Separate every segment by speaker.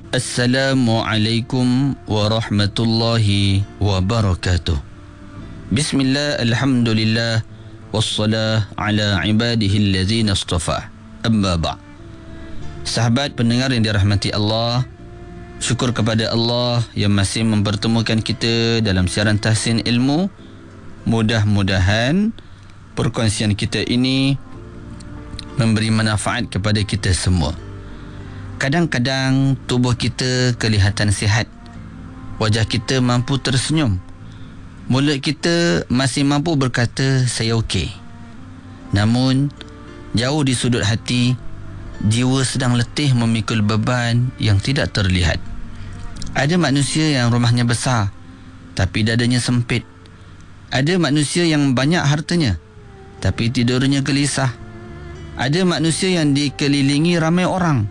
Speaker 1: Assalamualaikum warahmatullahi wabarakatuh. Bismillah, alhamdulillah, wassalah ala ibadihi allazina astafa. Amma ba'. Sahabat pendengar yang dirahmati Allah, syukur kepada Allah yang masih mempertemukan kita dalam siaran Tahsin Ilmu. Mudah-mudahan perkongsian kita ini memberi manfaat kepada kita semua. Kadang-kadang tubuh kita kelihatan sihat, wajah kita mampu tersenyum, mulut kita masih mampu berkata saya okey. Namun jauh di sudut hati, jiwa sedang letih memikul beban yang tidak terlihat. Ada manusia yang rumahnya besar tapi dadanya sempit. Ada manusia yang banyak hartanya tapi tidurnya gelisah. Ada manusia yang dikelilingi ramai orang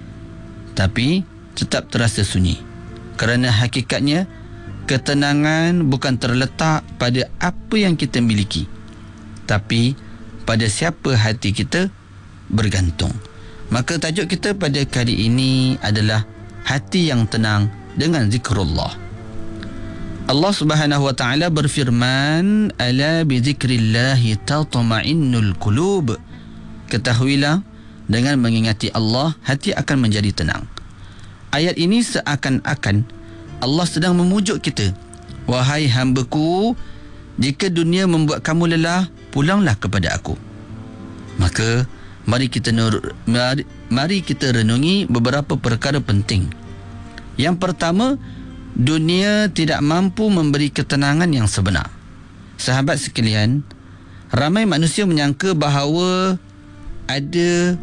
Speaker 1: tapi tetap terasa sunyi. Kerana hakikatnya, ketenangan bukan terletak pada apa yang kita miliki, tapi pada siapa hati kita bergantung. Maka tajuk kita pada kali ini adalah hati yang tenang dengan zikrullah. Allah Subhanahu wa taala berfirman, "Ala bi zikrillahi tatma'innul qulub." Ketahuilah, dengan mengingati Allah, hati akan menjadi tenang. Ayat ini seakan-akan Allah sedang memujuk kita. Wahai hamba-Ku, jika dunia membuat kamu lelah, pulanglah kepada Aku. Maka mari kita renungi beberapa perkara penting. Yang pertama, dunia tidak mampu memberi ketenangan yang sebenar. Sahabat sekalian, ramai manusia menyangka bahawa ada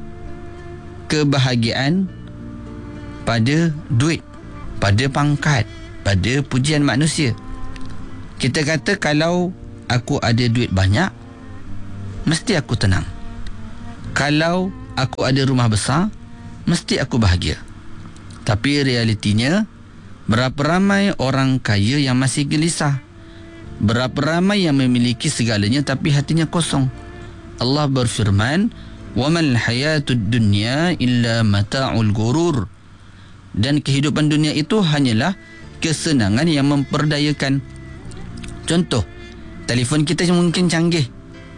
Speaker 1: kebahagiaan pada duit, pada pangkat, pada pujian manusia. Kita kata kalau aku ada duit banyak, mesti aku tenang. Kalau aku ada rumah besar, mesti aku bahagia. Tapi realitinya, berapa ramai orang kaya yang masih gelisah? Berapa ramai yang memiliki segalanya tapi hatinya kosong? Allah berfirman, وَمَا الْحَيَاةُ الدُّنْيَا إِلَّا مَتَاعُ الْغُرُورِ. Dan kehidupan dunia itu hanyalah kesenangan yang memperdayakan. Contoh, telefon kita mungkin canggih,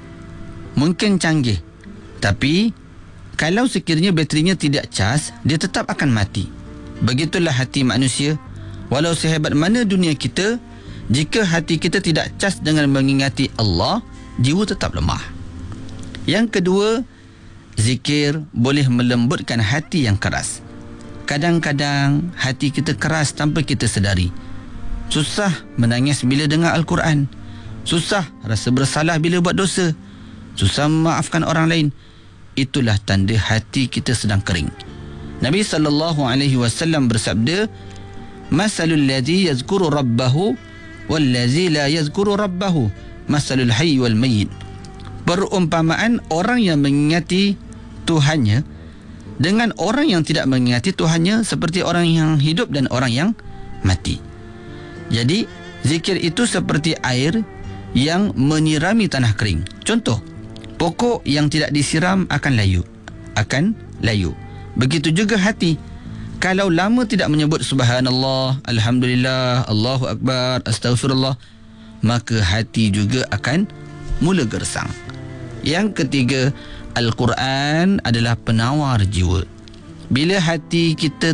Speaker 1: tapi kalau sekiranya baterinya tidak cas, dia tetap akan mati. Begitulah hati manusia. Walau sehebat mana dunia kita, jika hati kita tidak cas dengan mengingati Allah, jiwa tetap lemah. Yang kedua, zikir boleh melembutkan hati yang keras. Kadang-kadang hati kita keras tanpa kita sedari. Susah menangis bila dengar Al-Quran. Susah rasa bersalah bila buat dosa. Susah memaafkan orang lain. Itulah tanda hati kita sedang kering. Nabi SAW bersabda, "Masalul ladzi yazkuru rabbahu wal ladzi la yazkuru rabbahu, masalul hayy wal mayyit." Perumpamaan orang yang mengingati Tuhannya dengan orang yang tidak mengingati Tuhannya seperti orang yang hidup dan orang yang mati. Jadi, zikir itu seperti air yang menyirami tanah kering. Contoh, pokok yang tidak disiram akan layu. Begitu juga hati. Kalau lama tidak menyebut subhanallah, alhamdulillah, Allahu akbar, astaghfirullah, maka hati juga akan mula gersang. Yang ketiga, Al-Quran adalah penawar jiwa. Bila hati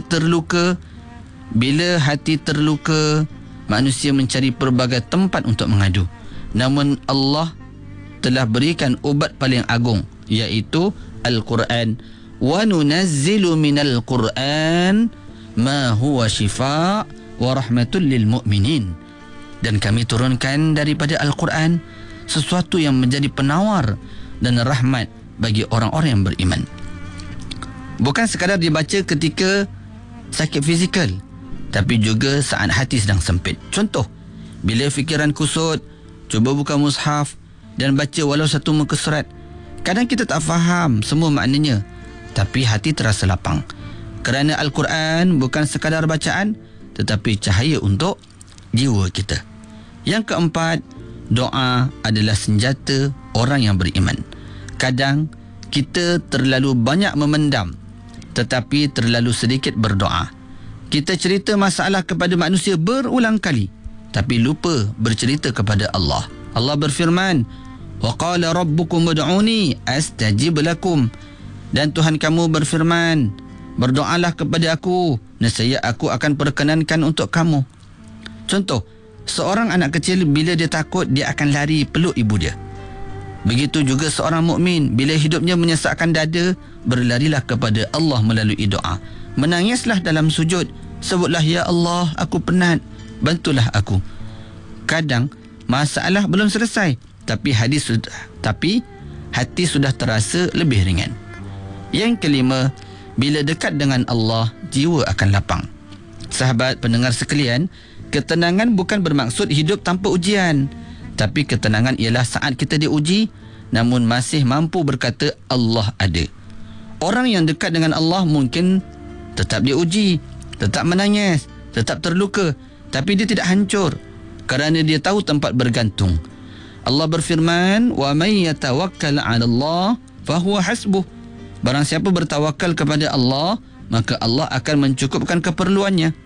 Speaker 1: terluka, manusia mencari pelbagai tempat untuk mengadu. Namun Allah telah berikan ubat paling agung, iaitu Al-Quran. Wa nunazzilu minal Quran ma huwa shifa' wa rahmatul lil mu'minin. Dan kami turunkan daripada Al-Quran sesuatu yang menjadi penawar dan rahmat bagi orang-orang yang beriman. Bukan sekadar dibaca ketika sakit fizikal, tapi juga saat hati sedang sempit. Contoh, bila fikiran kusut, cuba buka mushaf dan baca walau satu muka surat. Kadang kita tak faham semua maknanya, tapi hati terasa lapang. Kerana Al-Quran bukan sekadar bacaan, tetapi cahaya untuk jiwa kita. Yang keempat, doa adalah senjata orang yang beriman. Kadang kita terlalu banyak memendam, tetapi terlalu sedikit berdoa. Kita cerita masalah kepada manusia berulang kali, tapi lupa bercerita kepada Allah. Allah berfirman, wa qala rabbukum ud'uni astajib lakum. Dan Tuhan kamu berfirman, berdoalah kepada aku, nescaya aku akan perkenankan untuk kamu. Contoh, seorang anak kecil bila dia takut, dia akan lari peluk ibu dia. Begitu juga seorang mukmin, bila hidupnya menyesakkan dada, berlarilah kepada Allah melalui doa. Menangislah dalam sujud, sebutlah, ya Allah, aku penat, bantulah aku. Kadang masalah belum selesai, tapi hati sudah terasa lebih ringan. Yang kelima, bila dekat dengan Allah, jiwa akan lapang. Sahabat pendengar sekalian, ketenangan bukan bermaksud hidup tanpa ujian, tapi ketenangan ialah saat kita diuji, namun masih mampu berkata Allah ada. Orang yang dekat dengan Allah mungkin tetap diuji, tetap menangis, tetap terluka, tapi dia tidak hancur kerana dia tahu tempat bergantung. Allah berfirman, wa may yatawakkal 'ala Allah fahuwa hasbuh. Barang siapa bertawakal kepada Allah, maka Allah akan mencukupkan keperluannya.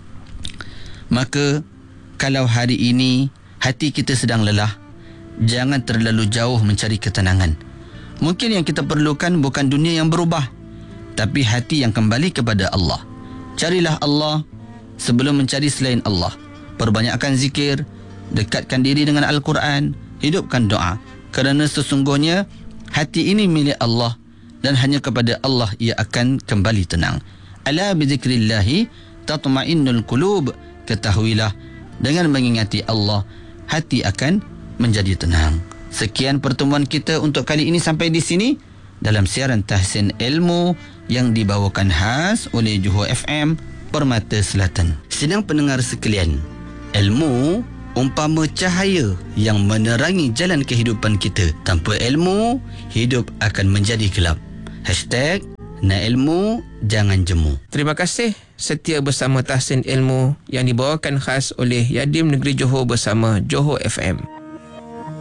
Speaker 1: Maka kalau hari ini hati kita sedang lelah, jangan terlalu jauh mencari ketenangan. Mungkin yang kita perlukan bukan dunia yang berubah, tapi hati yang kembali kepada Allah. Carilah Allah sebelum mencari selain Allah. Perbanyakkan zikir, dekatkan diri dengan Al-Quran, hidupkan doa. Kerana sesungguhnya hati ini milik Allah dan hanya kepada Allah ia akan kembali tenang. Ala bizikrillahi tatma'innul qulub. Ketahuilah, dengan mengingati Allah, hati akan menjadi tenang. Sekian pertemuan kita untuk kali ini sampai di sini dalam siaran Tahsin Ilmu yang dibawakan khas oleh Johor FM Permata Selatan. Sedang pendengar sekalian, ilmu umpama cahaya yang menerangi jalan kehidupan kita. Tanpa ilmu, hidup akan menjadi gelap. #Nak ilmu, jangan jemu.
Speaker 2: Terima kasih setia bersama Tahsin Ilmu yang dibawakan khas oleh Yadim Negeri Johor bersama Johor FM.